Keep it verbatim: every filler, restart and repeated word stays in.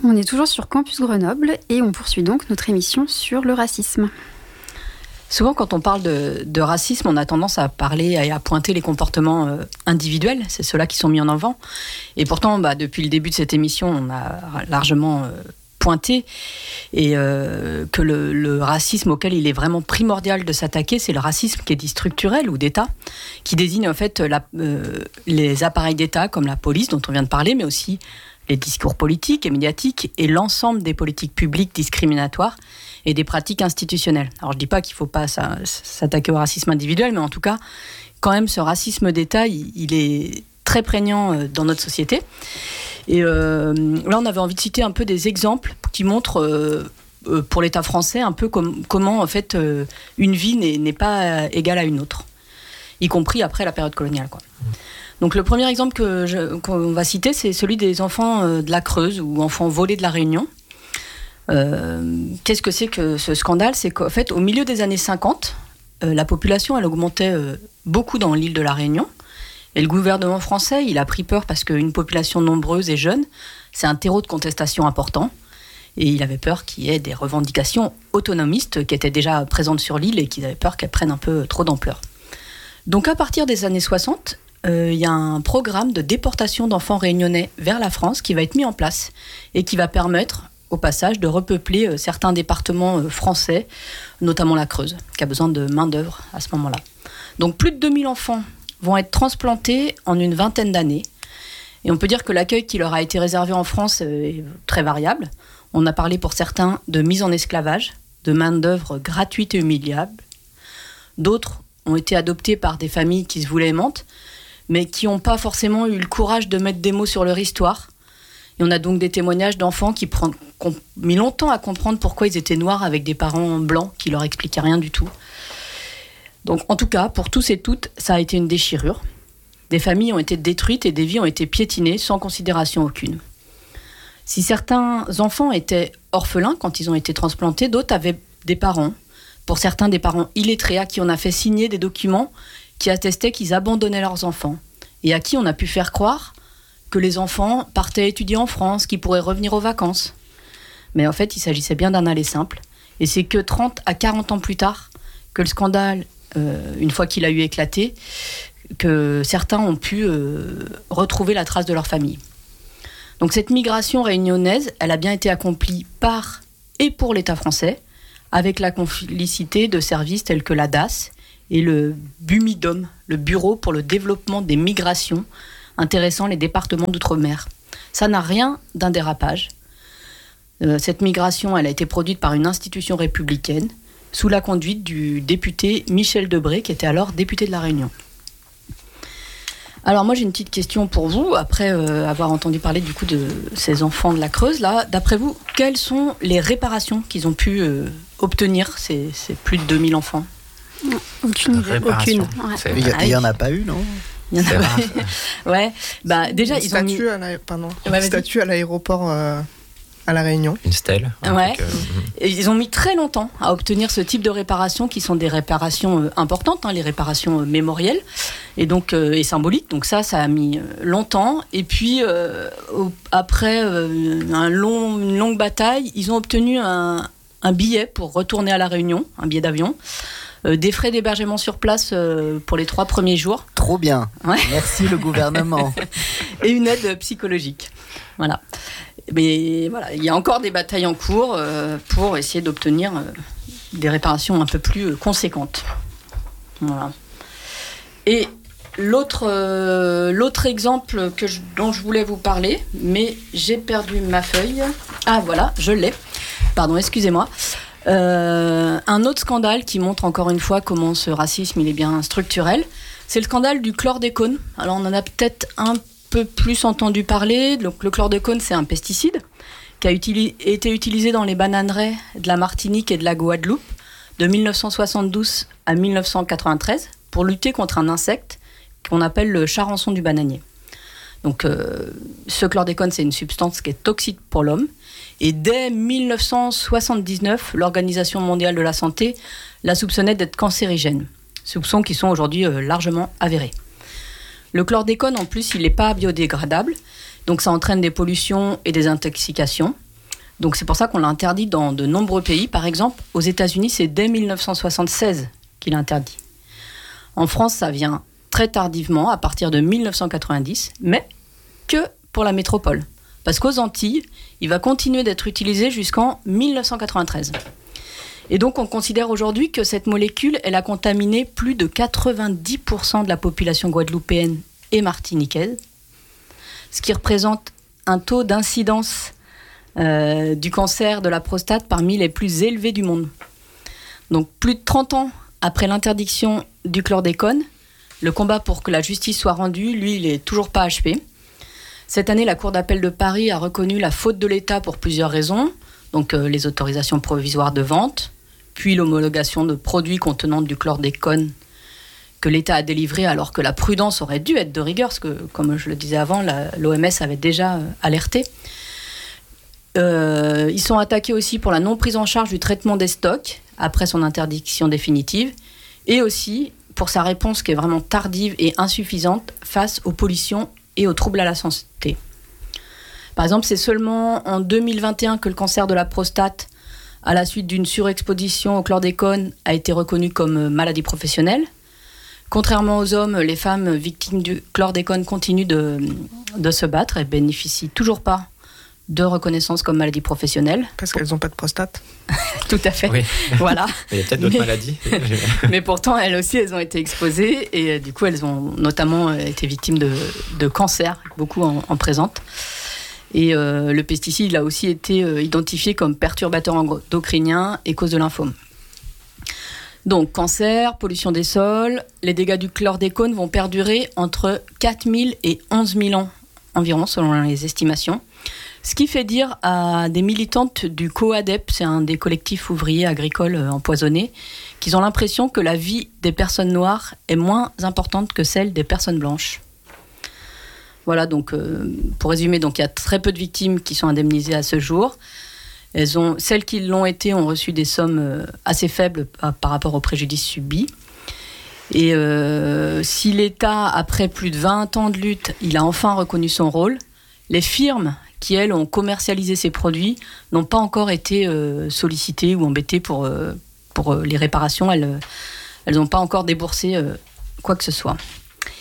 On est toujours sur Campus Grenoble et on poursuit donc notre émission sur le racisme. Souvent, quand on parle de, de racisme, on a tendance à parler et à pointer les comportements euh, individuels. C'est ceux-là qui sont mis en avant. Et pourtant, bah, depuis le début de cette émission, on a largement euh, pointé et, euh, que le, le racisme auquel il est vraiment primordial de s'attaquer, c'est le racisme qui est dit structurel ou d'État, qui désigne en fait la, euh, les appareils d'État comme la police dont on vient de parler, mais aussi les discours politiques et médiatiques et l'ensemble des politiques publiques discriminatoires et des pratiques institutionnelles. Alors je ne dis pas qu'il ne faut pas s'attaquer au racisme individuel, mais en tout cas, quand même, ce racisme d'État, il, il est très prégnant dans notre société. Et euh, là, on avait envie de citer un peu des exemples qui montrent, euh, euh, pour l'État français, un peu com- comment, en fait, euh, une vie n'est, n'est pas égale à une autre, y compris après la période coloniale, quoi. Donc le premier exemple que je, qu'on va citer, c'est celui des enfants de la Creuse ou enfants volés de la Réunion. Euh, qu'est-ce que c'est que ce scandale ? C'est qu'en fait, au milieu des années cinquante, euh, la population elle augmentait euh, beaucoup dans l'île de la Réunion. Et le gouvernement français, il a pris peur parce qu'une population nombreuse et jeune, c'est un terreau de contestation important. Et il avait peur qu'il y ait des revendications autonomistes qui étaient déjà présentes sur l'île et qu'ils avaient peur qu'elles prennent un peu trop d'ampleur. Donc à partir des années soixante, il euh, y a un programme de déportation d'enfants réunionnais vers la France qui va être mis en place et qui va permettre, au passage, de repeupler euh, certains départements euh, français, notamment la Creuse, qui a besoin de main-d'œuvre à ce moment-là. Donc plus de deux mille enfants vont être transplantés en une vingtaine d'années. Et on peut dire que l'accueil qui leur a été réservé en France euh, est très variable. On a parlé pour certains de mise en esclavage, de main-d'œuvre gratuite et humiliable. D'autres ont été adoptés par des familles qui se voulaient aimantes, mais qui n'ont pas forcément eu le courage de mettre des mots sur leur histoire. Et on a donc des témoignages d'enfants qui, prend, qui ont mis longtemps à comprendre pourquoi ils étaient noirs avec des parents blancs qui leur expliquaient rien du tout. Donc en tout cas, pour tous et toutes, ça a été une déchirure. Des familles ont été détruites et des vies ont été piétinées sans considération aucune. Si certains enfants étaient orphelins quand ils ont été transplantés, d'autres avaient des parents. Pour certains, des parents illettrés à qui on a fait signer des documents qui attestaient qu'ils abandonnaient leurs enfants et à qui on a pu faire croire que les enfants partaient étudier en France, qu'ils pourraient revenir aux vacances. Mais en fait, il s'agissait bien d'un aller simple. Et c'est que trente à quarante ans plus tard que le scandale, euh, une fois qu'il a eu éclaté, que certains ont pu euh, retrouver la trace de leur famille. Donc cette migration réunionnaise, elle a bien été accomplie par et pour l'État français, avec la complicité de services tels que l'A D A S et le BUMIDOM, le Bureau pour le développement des migrations, intéressant les départements d'outre-mer. Ça n'a rien d'un dérapage. Euh, cette migration, elle a été produite par une institution républicaine, sous la conduite du député Michel Debré, qui était alors député de La Réunion. Alors moi, j'ai une petite question pour vous, après euh, avoir entendu parler du coup de ces enfants de la Creuse, là, d'après vous, quelles sont les réparations qu'ils ont pu euh, obtenir, ces, ces plus de deux mille enfants ? Aucune idée. Aucune. Il n'y en a pas eu, non ? Il y en a pas eu. Ouais. Bah, déjà, une ils ont mis... statue à la... Pardon. Ouais, une statue à l'aéroport euh, à La Réunion. Une stèle. Ouais. Euh... Et ils ont mis très longtemps à obtenir ce type de réparations qui sont des réparations euh, importantes, hein, les réparations euh, mémorielles et, donc, euh, et symboliques. Donc ça, ça a mis euh, longtemps. Et puis, euh, au, après euh, un long, une longue bataille, ils ont obtenu un, un billet pour retourner à La Réunion, un billet d'avion. Euh, des frais d'hébergement sur place euh, pour les trois premiers jours. Trop bien. Ouais. Merci le gouvernement. Et une aide psychologique. Voilà. Mais voilà, il y a encore des batailles en cours euh, pour essayer d'obtenir euh, des réparations un peu plus euh, conséquentes. Voilà. Et l'autre, euh, l'autre exemple que je, dont je voulais vous parler, mais j'ai perdu ma feuille. Ah voilà, je l'ai. Pardon, excusez-moi. Euh, un autre scandale qui montre encore une fois comment ce racisme il est bien structurel, c'est le scandale du chlordécone. Alors on en a peut-être un peu plus entendu parler. Donc, le chlordécone, c'est un pesticide qui a utili- été utilisé dans les bananeraies de la Martinique et de la Guadeloupe de dix-neuf cent soixante-douze à dix-neuf cent quatre-vingt-treize pour lutter contre un insecte qu'on appelle le charançon du bananier. Donc euh, ce chlordécone, c'est une substance qui est toxique pour l'homme. Et dès dix-neuf cent soixante-dix-neuf, l'Organisation mondiale de la santé la soupçonnait d'être cancérigène. Soupçons qui sont aujourd'hui euh, largement avérés. Le chlordécone, en plus, il n'est pas biodégradable. Donc ça entraîne des pollutions et des intoxications. Donc c'est pour ça qu'on l'a interdit dans de nombreux pays. Par exemple, aux États-Unis, c'est dès dix-neuf cent soixante-seize qu'il est interdit. En France, ça vient très tardivement, à partir de dix-neuf cent quatre-vingt-dix, mais que pour la métropole. Parce qu'aux Antilles, il va continuer d'être utilisé jusqu'en dix-neuf cent quatre-vingt-treize. Et donc, on considère aujourd'hui que cette molécule, elle a contaminé plus de quatre-vingt-dix pour cent de la population guadeloupéenne et martiniquaise, ce qui représente un taux d'incidence euh, du cancer de la prostate parmi les plus élevés du monde. Donc, plus de trente ans après l'interdiction du chlordécone, le combat pour que la justice soit rendue, lui, il n'est toujours pas achevé. Cette année, la Cour d'appel de Paris a reconnu la faute de l'État pour plusieurs raisons, donc euh, les autorisations provisoires de vente, puis l'homologation de produits contenant du chlordécone que l'État a délivré alors que la prudence aurait dû être de rigueur, parce que, comme je le disais avant, la, l'O M S avait déjà euh, alerté. Euh, ils sont attaqués aussi pour la non prise en charge du traitement des stocks après son interdiction définitive, et aussi pour sa réponse qui est vraiment tardive et insuffisante face aux pollutions et aux troubles à la santé. Par exemple, c'est seulement en deux mille vingt et un que le cancer de la prostate, à la suite d'une surexposition au chlordécone, a été reconnu comme maladie professionnelle. Contrairement aux hommes, les femmes victimes du chlordécone continuent de, de se battre et bénéficient toujours pas de reconnaissance comme maladie professionnelle. Parce qu'elles n'ont pas de prostate. Tout à fait. Oui. Voilà. Il y a peut-être d'autres mais, maladies. Mais pourtant, elles aussi, elles ont été exposées et du coup, elles ont notamment été victimes de, de cancer, beaucoup en, en présentent. Et euh, le pesticide a aussi été euh, identifié comme perturbateur endocrinien et cause de lymphome. Donc, cancer, pollution des sols, les dégâts du chlordécone vont perdurer entre quatre mille et onze mille ans environ, selon les estimations. Ce qui fait dire à des militantes du COADEP, c'est un des collectifs ouvriers agricoles empoisonnés, qu'ils ont l'impression que la vie des personnes noires est moins importante que celle des personnes blanches. Voilà, donc euh, pour résumer, donc, il y a très peu de victimes qui sont indemnisées à ce jour. Elles ont, celles qui l'ont été ont reçu des sommes euh, assez faibles par, par rapport aux préjudices subis. Et euh, si l'État, après plus de vingt ans de lutte, il a enfin reconnu son rôle, les firmes qui, elles, ont commercialisé ces produits n'ont pas encore été euh, sollicitées ou embêtées pour, euh, pour euh, les réparations. Elles n'ont pas encore déboursé euh, quoi que ce soit.